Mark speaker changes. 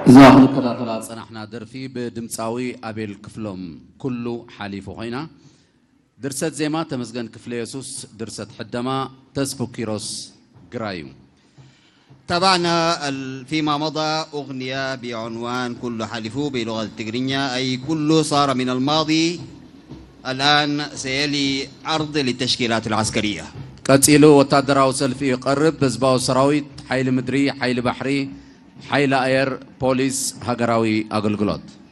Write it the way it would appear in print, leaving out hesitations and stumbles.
Speaker 1: زاخذ كذا صنحنا درفي بدمصاوي أبيل كفلهم كله حليف وهنا درست زيما تمزجن كفل يسوس درست حدما تسبو كيروس جرايم.
Speaker 2: تابعنا فيما مضى أغنية بعنوان كل حلفوا بلغة التجرينية أي كله صار من الماضي. الآن سيلي عرض للتشكيلات العسكرية.
Speaker 1: كاتيلو وتادراو سلفي يقرب بزباو سراويت حيل مدري حيل بحري حيل أير بوليس هجراوي أقلقلات.